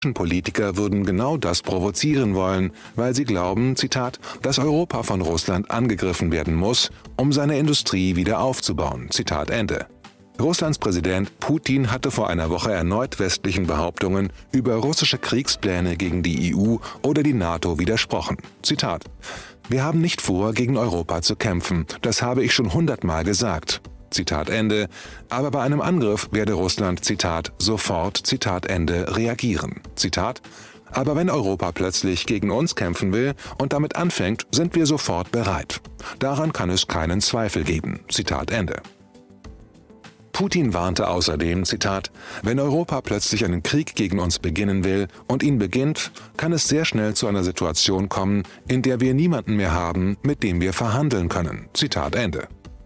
Politiker würden genau das provozieren wollen, weil sie glauben, Zitat, dass Europa von Russland angegriffen werden muss, um seine Industrie wieder aufzubauen. Zitat Ende. Russlands Präsident Putin hatte vor einer Woche erneut westlichen Behauptungen über russische Kriegspläne gegen die EU oder die NATO widersprochen. Zitat: Wir haben nicht vor, gegen Europa zu kämpfen. Das habe ich schon 100-mal gesagt. Zitat Ende. Aber bei einem Angriff werde Russland, Zitat, sofort, Zitat Ende, reagieren. Zitat: Aber wenn Europa plötzlich gegen uns kämpfen will und damit anfängt, sind wir sofort bereit. Daran kann es keinen Zweifel geben. Zitat Ende. Putin warnte außerdem, Zitat, wenn Europa plötzlich einen Krieg gegen uns beginnen will und ihn beginnt, kann es sehr schnell zu einer Situation kommen, in der wir niemanden mehr haben, mit dem wir verhandeln können. Zitat Ende.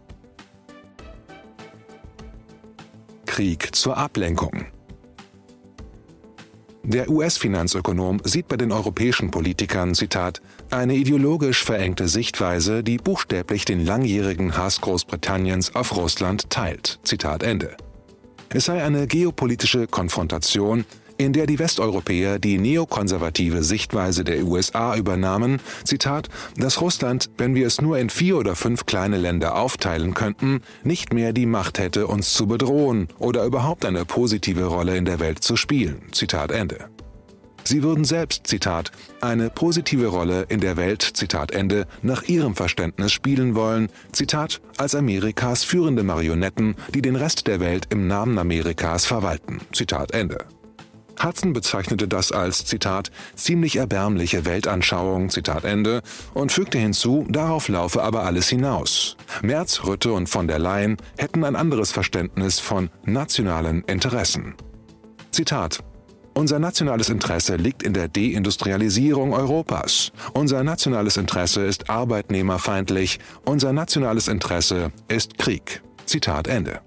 Krieg zur Ablenkung. Der US-Finanzökonom sieht bei den europäischen Politikern, Zitat, eine ideologisch verengte Sichtweise, die buchstäblich den langjährigen Hass Großbritanniens auf Russland teilt. Zitat Ende. Es sei eine geopolitische Konfrontation, in der die Westeuropäer die neokonservative Sichtweise der USA übernahmen, Zitat, dass Russland, wenn wir es nur in 4 oder 5 kleine Länder aufteilen könnten, nicht mehr die Macht hätte, uns zu bedrohen oder überhaupt eine positive Rolle in der Welt zu spielen. Zitat Ende. Sie würden selbst, Zitat, eine positive Rolle in der Welt, Zitat Ende, nach ihrem Verständnis spielen wollen, Zitat, als Amerikas führende Marionetten, die den Rest der Welt im Namen Amerikas verwalten. Zitat Ende. Hudson bezeichnete das als, Zitat, ziemlich erbärmliche Weltanschauung, Zitat Ende, und fügte hinzu, darauf laufe aber alles hinaus. Merz, Rutte und von der Leyen hätten ein anderes Verständnis von nationalen Interessen. Zitat: Unser nationales Interesse liegt in der Deindustrialisierung Europas. Unser nationales Interesse ist arbeitnehmerfeindlich. Unser nationales Interesse ist Krieg. Zitat Ende.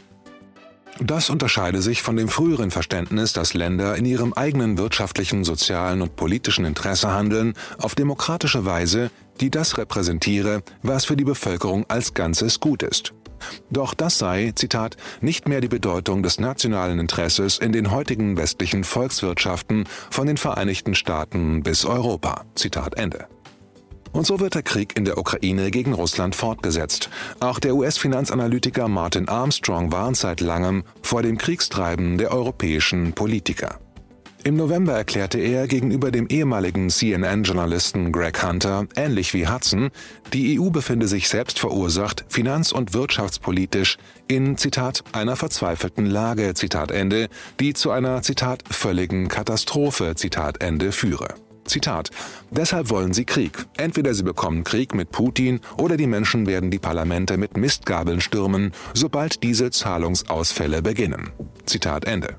Das unterscheide sich von dem früheren Verständnis, dass Länder in ihrem eigenen wirtschaftlichen, sozialen und politischen Interesse handeln, auf demokratische Weise, die das repräsentiere, was für die Bevölkerung als Ganzes gut ist. Doch das sei, Zitat, nicht mehr die Bedeutung des nationalen Interesses in den heutigen westlichen Volkswirtschaften von den Vereinigten Staaten bis Europa. Zitat Ende. Und so wird der Krieg in der Ukraine gegen Russland fortgesetzt. Auch der US-Finanzanalytiker Martin Armstrong warnt seit langem vor dem Kriegstreiben der europäischen Politiker. Im November erklärte er gegenüber dem ehemaligen CNN-Journalisten Greg Hunter, ähnlich wie Hudson, die EU befinde sich selbst verursacht, finanz- und wirtschaftspolitisch in, Zitat, einer verzweifelten Lage, Zitat Ende, die zu einer, Zitat, völligen Katastrophe, Zitat Ende, führe. Zitat: Deshalb wollen sie Krieg. Entweder sie bekommen Krieg mit Putin oder die Menschen werden die Parlamente mit Mistgabeln stürmen, sobald diese Zahlungsausfälle beginnen. Zitat Ende.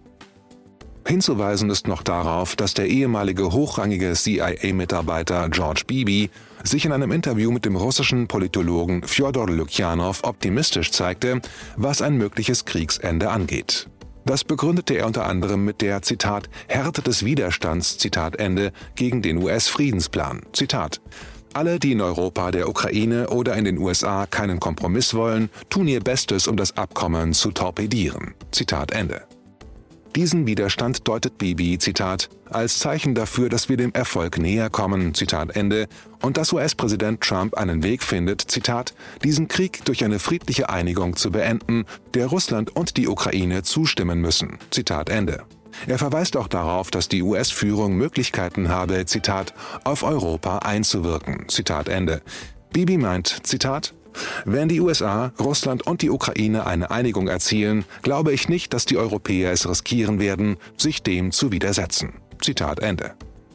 Hinzuweisen ist noch darauf, dass der ehemalige hochrangige CIA-Mitarbeiter George Beebe sich in einem Interview mit dem russischen Politologen Fjodor Lukjanow optimistisch zeigte, was ein mögliches Kriegsende angeht. Das begründete er unter anderem mit der, Zitat, Härte des Widerstands, Zitat Ende, gegen den US-Friedensplan. Zitat: Alle, die in Europa, der Ukraine oder in den USA keinen Kompromiss wollen, tun ihr Bestes, um das Abkommen zu torpedieren. Zitat Ende. Diesen Widerstand deutet Beebe, Zitat, als Zeichen dafür, dass wir dem Erfolg näher kommen, Zitat Ende, und dass US-Präsident Trump einen Weg findet, Zitat, diesen Krieg durch eine friedliche Einigung zu beenden, der Russland und die Ukraine zustimmen müssen, Zitat Ende. Er verweist auch darauf, dass die US-Führung Möglichkeiten habe, Zitat, auf Europa einzuwirken, Zitat Ende. Beebe meint, Zitat, wenn die USA, Russland und die Ukraine eine Einigung erzielen, glaube ich nicht, dass die Europäer es riskieren werden, sich dem zu widersetzen. Zitat Ende.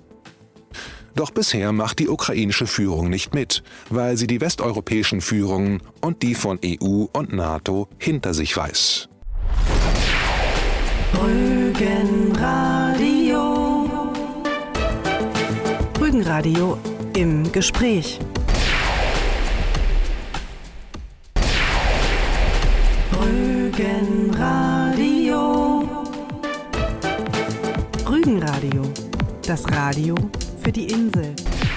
Doch bisher macht die ukrainische Führung nicht mit, weil sie die westeuropäischen Führungen und die von EU und NATO hinter sich weiß. Rügenradio. Rügenradio im Gespräch. Rügenradio. Rügenradio. Das Radio für die Insel.